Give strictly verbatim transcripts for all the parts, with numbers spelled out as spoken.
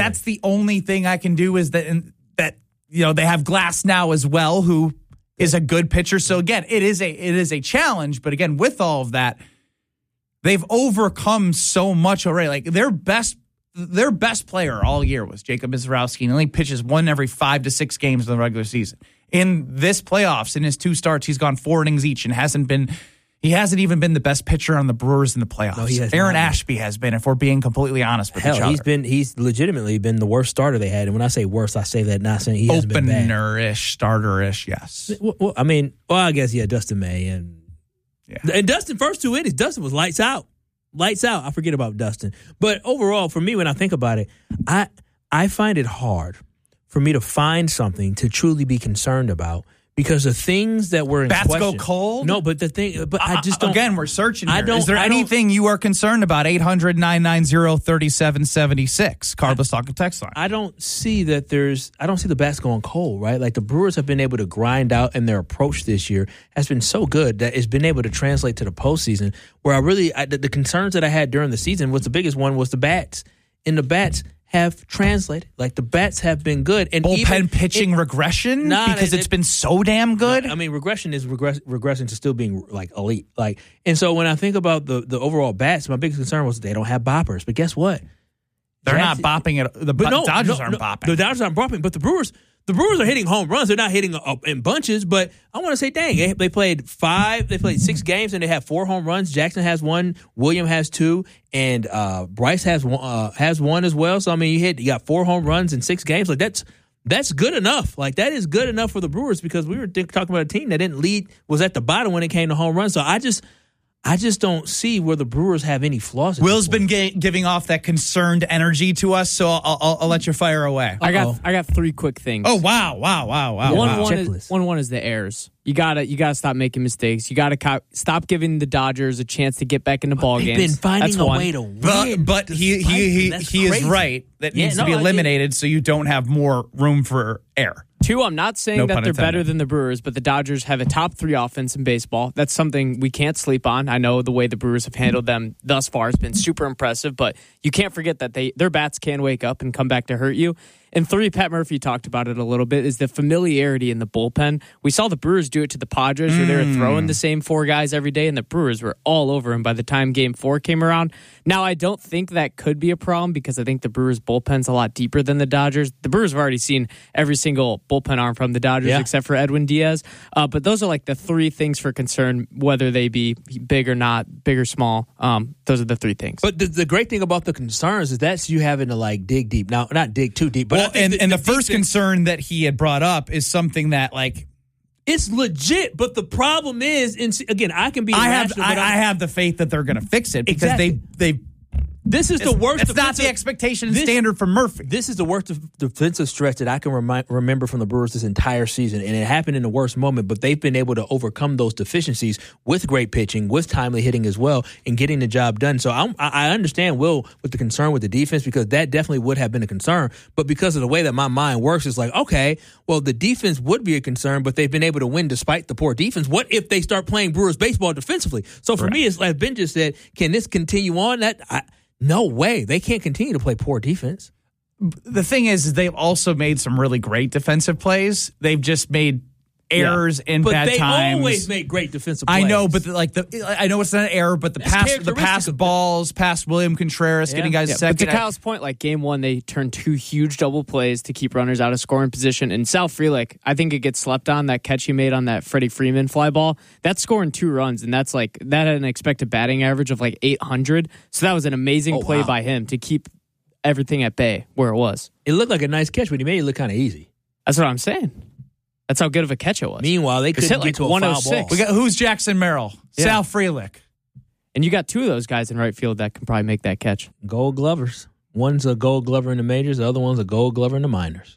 that's the only thing I can do is that that you know they have Glass now as well, who is a good pitcher. So again, it is a it is a challenge. But again, with all of that, they've overcome so much already. Like their best their best player all year was Jacob Misiorowski, and he only pitches one every five to six games in the regular season. In this playoffs, in his two starts, he's gone four innings each and hasn't been. He hasn't even been the best pitcher on the Brewers in the playoffs. No, he has Aaron not. Ashby has been, if we're being completely honest with Hell, each other. he's been he's legitimately been the worst starter they had. And when I say worst, I say that not saying he hasn't been bad. Opener-ish, starter-ish, yes. Well, well, I mean, well, I guess, yeah, Dustin May. And yeah. and Dustin, first two innings, Dustin was lights out. Lights out. I forget about Dustin. But overall, for me, when I think about it, I I find it hard for me to find something to truly be concerned about. Because the things that were in Bats question, go cold? No, but the thing, but I just don't. Again, we're searching here. I don't, Is there I anything you are concerned about? eight hundred, nine nine zero, three seven seven six. Carbus Talking text line. I don't see that there's, I don't see the bats going cold, right? Like the Brewers have been able to grind out, and their approach this year has been so good that it's been able to translate to the postseason. Where I really, I, the, the concerns that I had during the season was the biggest one was the bats. And the bats have translated. Like the bats have been good. And bullpen even, pitching it, regression nah, because it, it's been so damn good. I mean, regression is regress, regression to still being like elite. Like, and so when I think about the the overall bats, my biggest concern was they don't have boppers. But guess what? They're That's, not bopping it. The but no, Dodgers no, aren't no, bopping. The Dodgers aren't bopping, but the Brewers. The Brewers are hitting home runs. They're not hitting uh, in bunches, but I want to say, dang, they, they played five, they played six games, and they have four home runs. Jackson has one, William has two, and uh, Bryce has one, uh, has one as well. So I mean, you hit, you got four home runs in six games. Like that's that's good enough. Like that is good enough for the Brewers because we were talking about a team that didn't lead, was at the bottom when it came to home runs. So I just. I just don't see where the Brewers have any flaws. Will's been ga- giving off that concerned energy to us, so I'll, I'll, I'll let you fire away. I got I got three quick things. Oh wow, wow, wow, wow! One wow. one is, one one is the errors. You gotta you gotta stop making mistakes. You gotta co- stop giving the Dodgers a chance to get back into but ball they've games. Been finding That's a one. way to win. But, but he he he, he is right. That yeah, needs no, to be eliminated, it, so you don't have more room for error. Two, I'm not saying No that pun they're intended. better than the Brewers, but the Dodgers have a top three offense in baseball. That's something we can't sleep on. I know the way the Brewers have handled them thus far has been super impressive, but you can't forget that they their bats can wake up and come back to hurt you. And three, Pat Murphy talked about it a little bit, is the familiarity in the bullpen. We saw the Brewers do it to the Padres, where they were throwing the same four guys every day, and the Brewers were all over him by the time game four came around. Now, I don't think that could be a problem because I think the Brewers' bullpen's a lot deeper than the Dodgers. The Brewers have already seen every single bullpen arm from the Dodgers yeah. except for Edwin Diaz. Uh, but those are like the three things for concern, whether they be big or not, big or small. Um, those are the three things. But the, the great thing about the concerns is that's you having to like dig deep. Now, not dig too deep, but Well, I think and, the, and the, the first defense, concern that he had brought up is something that, like, it's legit. But the problem is, and again, I can be. I have irrational, I, but I have the faith that they're going to fix it because Exactly. they they. This is the worst. It's not the expectation and this, standard for Murphy. This is the worst defensive stretch that I can remi- remember from the Brewers this entire season, and it happened in the worst moment. But they've been able to overcome those deficiencies with great pitching, with timely hitting as well, and getting the job done. So I'm, I understand Will with the concern with the defense because that definitely would have been a concern. But because of the way that my mind works, it's like, okay, well, the defense would be a concern, but they've been able to win despite the poor defense. What if they start playing Brewers baseball defensively? So for right. me, it's like Ben just said, can this continue on? That I, No way. They can't continue to play poor defense. The thing is, they've also made some really great defensive plays. They've just made errors yeah. in but bad they times. always make great defensive plays. I know, but the, like the, I know it's not an error, but the That's pass, the pass characteristic of- balls, past William Contreras, Yeah. getting guys Yeah, second. but to Kyle's point, like game one, they turned two huge double plays to keep runners out of scoring position. And Sal Frelick, I think it gets slept on, that catch he made on that Freddie Freeman fly ball. That's scoring two runs, and that's like that had an expected batting average of like eight hundred. So that was an amazing Oh, play wow. by him to keep everything at bay where it was. It looked like a nice catch, but he made it look kind of easy. That's what I'm saying. That's how good of a catch it was. Meanwhile, they It's couldn't hit get like to a one oh foul six. ball. we got who's Jackson Merrill, Yeah. Sal Frelick. And you got two of those guys in right field that can probably make that catch. Gold Glovers. One's a Gold Glover in the majors. The other one's a Gold Glover in the minors.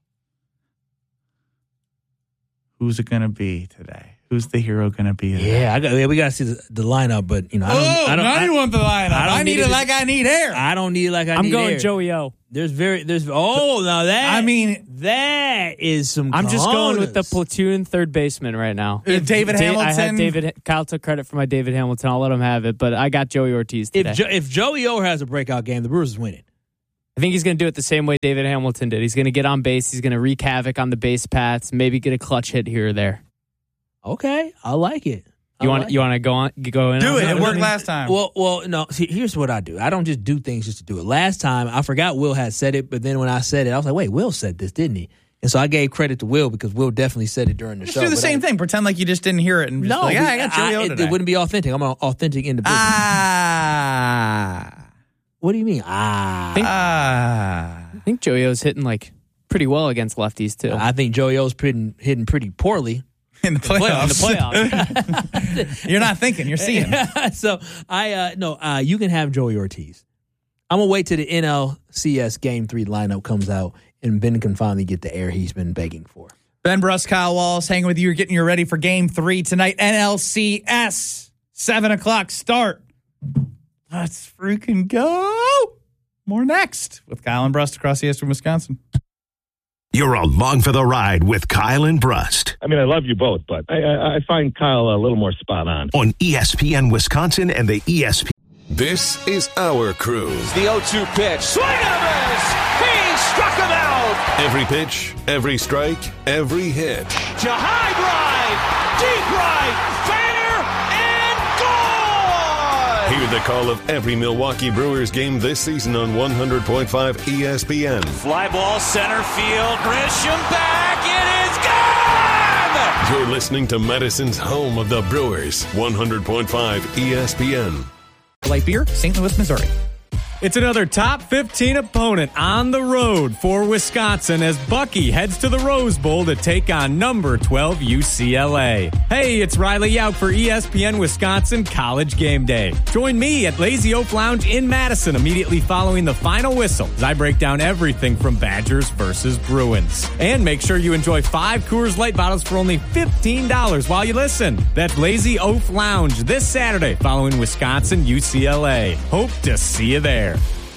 Who's it going to be today? Who's the hero going to be today? Yeah, I got, yeah, we got to see the, the lineup, but you know, I don't. Oh, I don't. now I, you want the lineup. I I, don't need need it it. like I need air. I don't need it like I I'm need going air. Joey O. There's very there's oh now that I mean, that is some. I'm just going with the cojones. platoon third baseman right now. Uh, David Da- Hamilton. I had David. Kyle took credit for my David Hamilton. I'll let him have it, but I got Joey Ortiz today. If jo- if Joey O has a breakout game, the Brewers is winning. I think he's going to do it the same way David Hamilton did. He's going to get on base. He's going to wreak havoc on the base paths, maybe get a clutch hit here or there. Okay, I like it. I You want like you want to go on? Go in? Do on it. that? It worked last time. Well, well, no. See, here's what I do. I don't just do things just to do it. Last time, I forgot Will had said it, but then when I said it, I was like, wait, Will said this, didn't he? And so I gave credit to Will because Will definitely said it during the Just show. do the but same I, thing. Pretend like you just didn't hear it and just No, like, we- ah, I got Joey I- O it, today. it wouldn't be authentic. I'm an authentic individual. Ah. What do you mean? Ah. Ah. I think Joey O's hitting like pretty well against lefties too. I think Joey O's hitting, hitting pretty poorly. In the playoffs. in the playoffs. You're not thinking. You're seeing. so I uh, no, uh, you can have Joey Ortiz. I'm gonna wait till the N L C S Game Three lineup comes out and Ben can finally get the air he's been begging for. Ben Bruss, Kyle Wallace, hanging with you. You're getting you ready for Game Three tonight. N L C S, seven o'clock start. Let's freaking go! More next with Kyle and Brust across the Eastern Wisconsin. You're along for the ride with Kyle and Brust I mean, I love you both, but I, I, I find Kyle a little more spot on. on E S P N Wisconsin and the E S P N. This is our crew. The oh two pitch. Swing and a miss. He struck him out. Every pitch, every strike, every hit. To high drive. Deep right. Fair and gone. Hear the call of every Milwaukee Brewers game this season on one hundred point five E S P N. Fly ball center field. Grisham back. It is gone. You're listening to Madison's home of the Brewers, one hundred point five E S P N. Light Beer, Saint Louis, Missouri. It's another top fifteen opponent on the road for Wisconsin as Bucky heads to the Rose Bowl to take on number twelve U C L A. Hey, it's Riley Yauk for E S P N Wisconsin College Game Day. Join me at Lazy Oaf Lounge in Madison immediately following the final whistle as I break down everything from Badgers versus Bruins. And make sure you enjoy five Coors Light bottles for only fifteen dollars while you listen. That's Lazy Oaf Lounge this Saturday following Wisconsin U C L A. Hope to see you there.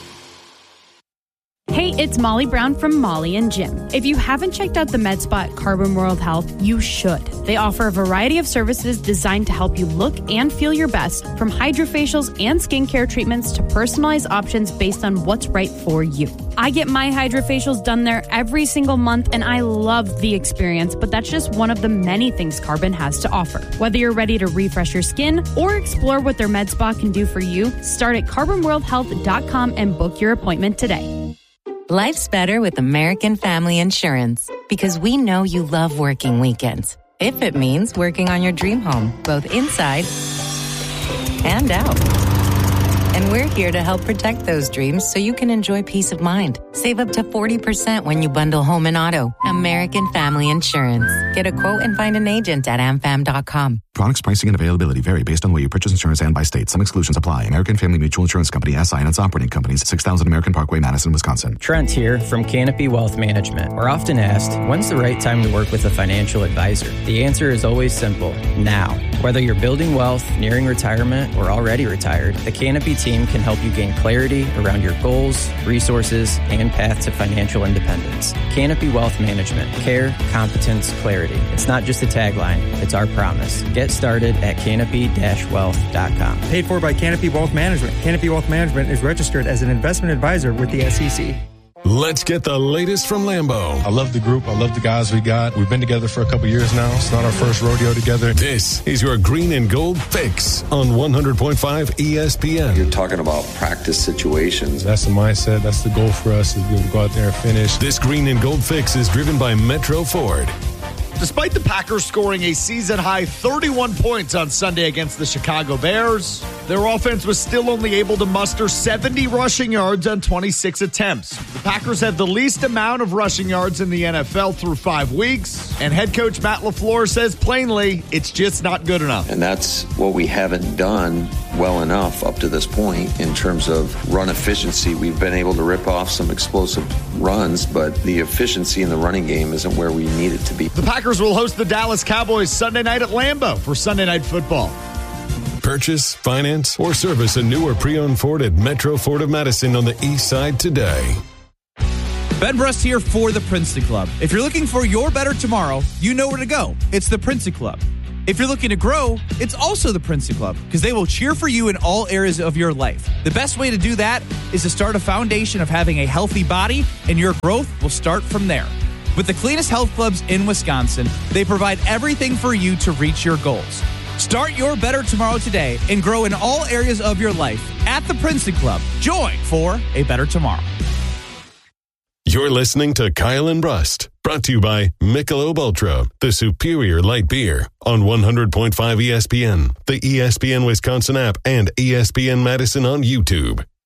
Hey, it's Molly Brown from Molly and Jim. If you haven't checked out the MedSpot Carbon World Health, you should. They offer a variety of services designed to help you look and feel your best, from hydrofacials and skincare treatments to personalized options based on what's right for you. I get my hydrofacials done there every single month, and I love the experience, but that's just one of the many things Carbon has to offer. Whether you're ready to refresh your skin or explore what their MedSpa can do for you, start at carbon world health dot com and book your appointment today. Life's better with American Family Insurance because we know you love working weekends. If it means working on your dream home, both inside and out. And we're here to help protect those dreams so you can enjoy peace of mind. Save up to forty percent when you bundle home and auto. American Family Insurance. Get a quote and find an agent at a m fam dot com. Products, pricing, and availability vary based on where you purchase insurance and by state. Some exclusions apply. American Family Mutual Insurance Company, S I and its operating companies, six thousand American Parkway, Madison, Wisconsin. Trent here from Canopy Wealth Management. We're often asked, when's the right time to work with a financial advisor? The answer is always simple, now. Whether you're building wealth, nearing retirement, or already retired, the Canopy team can help you gain clarity around your goals, resources, and path to financial independence. Canopy Wealth Management. Care, competence, clarity. It's not just a tagline, it's our promise. Get started at canopy dash wealth dot com. Paid for by Canopy Wealth Management. Canopy Wealth Management is registered as an investment advisor with the S E C. Let's get the latest from Lambeau. I love the group. I love the guys we got. We've been together for a couple years now. It's not our first rodeo together. This is your green and gold fix on one hundred point five E S P N. You're talking about practice situations. That's the mindset. That's the goal for us, is to be able to go out there and finish. This green and gold fix is driven by Metro Ford. Despite the Packers scoring a season-high thirty-one points on Sunday against the Chicago Bears, their offense was still only able to muster seventy rushing yards on twenty-six attempts. The Packers have the least amount of rushing yards in the N F L through five weeks, and head coach Matt LaFleur says plainly, it's just not good enough. And that's what we haven't done well enough up to this point in terms of run efficiency. We've been able to rip off some explosive runs, but the efficiency in the running game isn't where we need it to be. The Packers will host the Dallas Cowboys Sunday night at Lambeau for Sunday Night Football. Purchase, finance, or service a new or pre-owned Ford at Metro Ford of Madison on the east side today. Ben Brust here for the Princely Club. If you're looking for your better tomorrow, you know where to go. It's the Princely Club. If you're looking to grow, it's also the Princely Club because they will cheer for you in all areas of your life. The best way to do that is to start a foundation of having a healthy body, and your growth will start from there. With the cleanest health clubs in Wisconsin, they provide everything for you to reach your goals. Start your better tomorrow today and grow in all areas of your life at the Princely Club. Join for a better tomorrow. You're listening to Kyle and Brust, brought to you by Michelob Ultra, the superior light beer, on one hundred point five E S P N, the E S P N Wisconsin app, and E S P N Madison on YouTube.